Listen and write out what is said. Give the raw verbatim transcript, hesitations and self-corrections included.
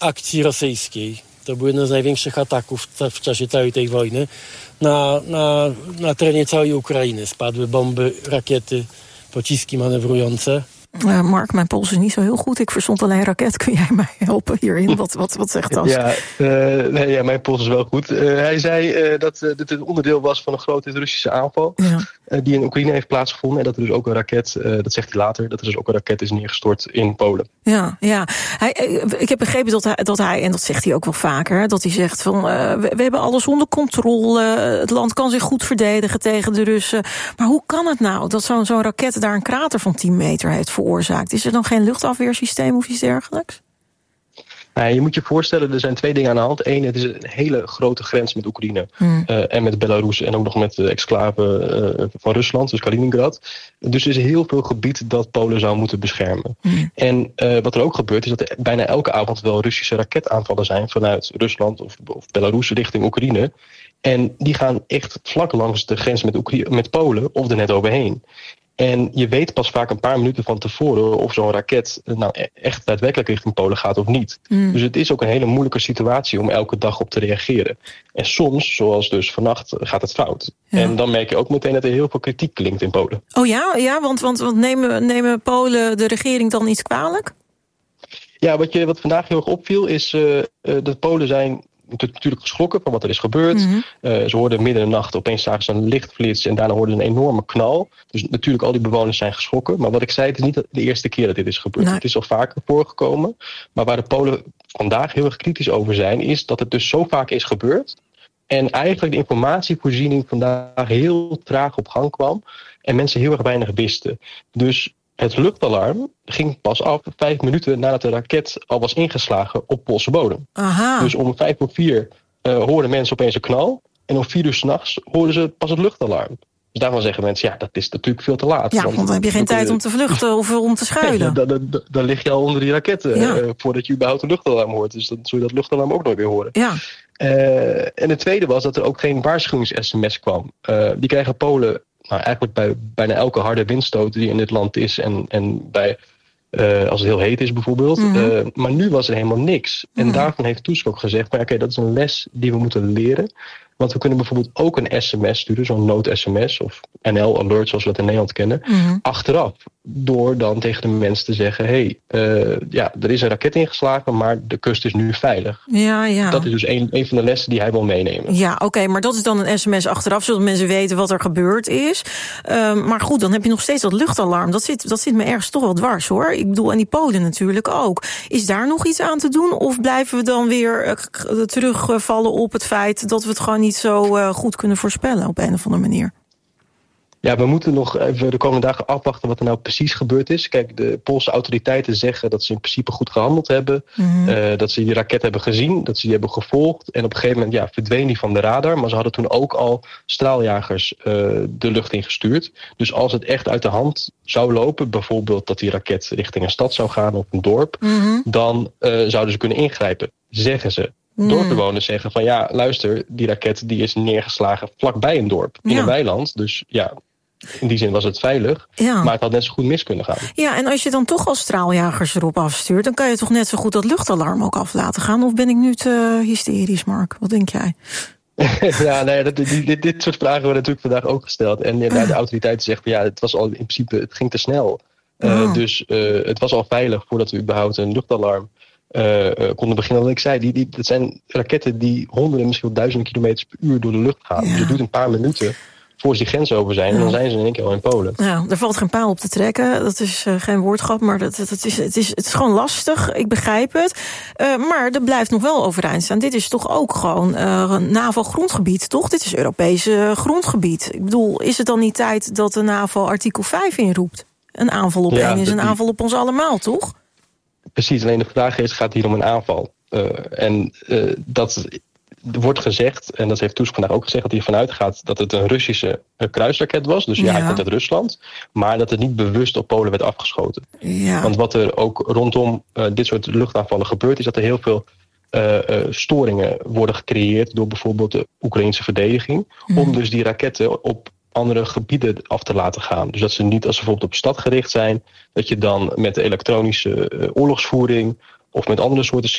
akcji rosyjskiej. To był jeden z największych ataków w czasie całej tej wojny. Na, na, na terenie całej Ukrainy spadły bomby, rakiety, pociski manewrujące. Uh, Mark, mijn Pools is niet zo heel goed. Ik verstond alleen raket. Kun jij mij helpen hierin? Wat, wat, wat zegt dat? Ja, uh, nee, ja, mijn Pools is wel goed. Uh, hij zei uh, dat uh, dit een onderdeel was van een grote Russische aanval. Ja. Uh, die in Oekraïne heeft plaatsgevonden. En dat er dus ook een raket, uh, dat zegt hij later, dat er dus ook een raket is neergestort in Polen. Ja, ja. Hij, ik heb begrepen dat hij, dat hij, en dat zegt hij ook wel vaker, dat hij zegt van uh, we, we hebben alles onder controle. Het land kan zich goed verdedigen tegen de Russen. Maar hoe kan het nou dat zo'n, zo'n raket daar een krater van tien meter heeft veroorzaakt? Is er dan geen luchtafweersysteem of iets dergelijks? Nou, je moet je voorstellen, er zijn twee dingen aan de hand. Eén, het is een hele grote grens met Oekraïne hmm. uh, en met Belarus en ook nog met de exclave uh, van Rusland, dus Kaliningrad. Dus er is heel veel gebied dat Polen zou moeten beschermen. Hmm. En uh, wat er ook gebeurt is dat er bijna elke avond wel Russische raketaanvallen zijn vanuit Rusland of, of Belarus richting Oekraïne. En die gaan echt vlak langs de grens met, Oekraïne, met Polen of er net overheen. En je weet pas vaak een paar minuten van tevoren of zo'n raket nou echt daadwerkelijk richting Polen gaat of niet. Mm. Dus het is ook een hele moeilijke situatie om elke dag op te reageren. En soms, zoals dus vannacht, gaat het fout. Ja. En dan merk je ook meteen dat er heel veel kritiek klinkt in Polen. Oh ja, ja want, want, want nemen, nemen Polen de regering dan iets kwalijk? Ja, wat, je, wat vandaag heel erg opviel is uh, uh, dat Polen zijn natuurlijk geschrokken van wat er is gebeurd. Mm-hmm. Uh, ze hoorden midden in de nacht, opeens zagen ze een lichtflits en daarna hoorden ze een enorme knal. Dus natuurlijk al die bewoners zijn geschrokken. Maar wat ik zei, het is niet de eerste keer dat dit is gebeurd. Nee. Het is al vaker voorgekomen. Maar waar de Polen vandaag heel erg kritisch over zijn, is dat het dus zo vaak is gebeurd. En eigenlijk de informatievoorziening vandaag heel traag op gang kwam. En mensen heel erg weinig wisten. Dus het luchtalarm ging pas af vijf minuten nadat de raket al was ingeslagen op Poolse bodem. Aha. Dus om vijf voor vier uh, hoorden mensen opeens een knal. En om vier uur 's nachts hoorden ze pas het luchtalarm. Dus daarvan zeggen mensen, ja, dat is natuurlijk veel te laat. Ja, want, want dan heb je geen tijd je... om te vluchten of om te schuilen. dan, dan, dan, dan lig je al onder die raketten ja. uh, voordat je überhaupt een luchtalarm hoort. Dus dan zul je dat luchtalarm ook nooit weer horen. Ja. Uh, en het tweede was dat er ook geen waarschuwings-sms kwam. Uh, die krijgen Polen nou, eigenlijk bij bijna elke harde windstoot die in dit land is. En, en bij, uh, als het heel heet is bijvoorbeeld. Mm-hmm. Uh, maar nu was er helemaal niks. En mm-hmm. daarvan heeft Tusk ook gezegd, maar oké, okay, dat is een les die we moeten leren. Want we kunnen bijvoorbeeld ook een sms sturen, zo'n nood-sms of N L-alert zoals we dat in Nederland kennen, mm-hmm. achteraf. Door dan tegen de mensen te zeggen, hé, hey, uh, ja, er is een raket ingeslagen, maar de kust is nu veilig. Ja, ja. Dat is dus een, een van de lessen die hij wil meenemen. Ja, oké, okay, maar dat is dan een sms achteraf, zodat mensen weten wat er gebeurd is. Uh, maar goed, dan heb je nog steeds dat luchtalarm. Dat zit, dat zit me ergens toch wel dwars, hoor. Ik bedoel, en die Polen natuurlijk ook. Is daar nog iets aan te doen? Of blijven we dan weer uh, terugvallen op het feit dat we het gewoon niet zo uh, goed kunnen voorspellen op een of andere manier? Ja, we moeten nog even de komende dagen afwachten wat er nou precies gebeurd is. Kijk, de Poolse autoriteiten zeggen dat ze in principe goed gehandeld hebben. Mm-hmm. Uh, dat ze die raket hebben gezien, dat ze die hebben gevolgd. En op een gegeven moment ja, verdween die van de radar. Maar ze hadden toen ook al straaljagers uh, de lucht ingestuurd. Dus als het echt uit de hand zou lopen, bijvoorbeeld dat die raket richting een stad zou gaan of een dorp, mm-hmm. dan uh, zouden ze kunnen ingrijpen, zeggen ze. Dorpbewoners zeggen van ja, luister, die raket die is neergeslagen vlakbij een dorp, in ja. een weiland. Dus ja, in die zin was het veilig, ja. maar het had net zo goed mis kunnen gaan. Ja, en als je dan toch als straaljagers erop afstuurt, dan kan je toch net zo goed dat luchtalarm ook af laten gaan? Of ben ik nu te hysterisch, Mark? Wat denk jij? ja, nee, dat, dit, dit soort vragen worden natuurlijk vandaag ook gesteld. En ja, de autoriteiten zeggen ja, het was al in principe, het ging te snel. Oh. Uh, dus uh, het was al veilig voordat we überhaupt een luchtalarm Uh, uh, konden beginnen. Wat ik zei, die, die, dat zijn raketten die honderden, misschien wel duizenden kilometers per uur door de lucht gaan. Ja. Dus het doet een paar minuten voor ze die grens over zijn. Ja. En dan zijn ze in één keer al in Polen. Ja, er valt geen paal op te trekken. Dat is uh, geen woordgrap, maar dat, dat is, het, is, het is gewoon lastig. Ik begrijp het. Uh, maar er blijft nog wel overeind staan. Dit is toch ook gewoon uh, NAVO-grondgebied, toch? Dit is Europese grondgebied. Ik bedoel, is het dan niet tijd dat de NAVO artikel vijf inroept? Een aanval op ja, één is een die... aanval op ons allemaal, toch? Precies, alleen de vraag is, gaat het hier om een aanval? Uh, en uh, dat wordt gezegd, en dat heeft Tusk vandaag ook gezegd, dat hij ervan uitgaat dat het een Russische uh, kruisraket was. Dus ja, ja, hij komt uit Rusland. Maar dat het niet bewust op Polen werd afgeschoten. Ja. Want wat er ook rondom uh, dit soort luchtaanvallen gebeurt, is dat er heel veel uh, uh, storingen worden gecreëerd door bijvoorbeeld de Oekraïnse verdediging. Hmm. Om dus die raketten op andere gebieden af te laten gaan. Dus dat ze niet, als ze bijvoorbeeld op stad gericht zijn, dat je dan met de elektronische uh, oorlogsvoering of met andere soorten